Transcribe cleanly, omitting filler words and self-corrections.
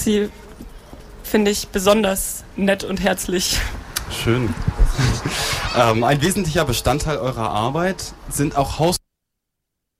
sie, finde ich, besonders nett und herzlich. Schön. Ein wesentlicher Bestandteil eurer Arbeit sind auch